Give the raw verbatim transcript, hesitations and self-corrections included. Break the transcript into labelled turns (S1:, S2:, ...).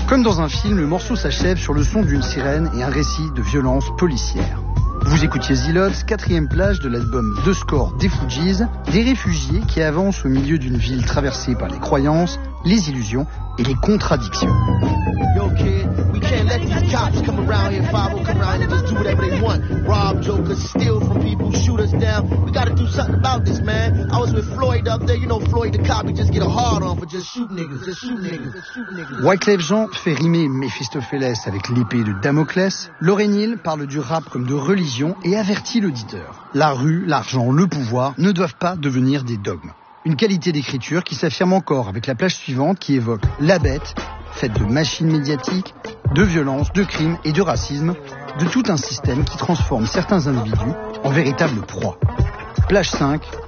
S1: Comme dans un film, le morceau s'achève sur le son d'une sirène et un récit de violence policière. Vous écoutiez Zilots, quatrième plage de l'album The Score des Fugees, des réfugiés qui avancent au milieu d'une ville traversée par les croyances, les illusions et les contradictions.
S2: Yo kid, we can't let these cops come around here, five oh come around and just do whatever they want. Rob jokers, steal from people, shoot us down. We gotta do something about this, man. I was with Floyd up there, you know Floyd the cop, he just get a hard on for just shoot niggas, just shoot niggas, just shoot niggas.
S1: Wyclef Jean fait rimer Méphistophélès avec l'épée de Damoclès. Lauryn Hill parle du rap comme de religion et avertit l'auditeur. La rue, l'argent, le pouvoir ne doivent pas devenir des dogmes. Une qualité d'écriture qui s'affirme encore avec la plage suivante qui évoque la bête, faite de machines médiatiques, de violence, de crimes et de racisme, de tout un système qui transforme certains individus en véritables proies. Plage cinq,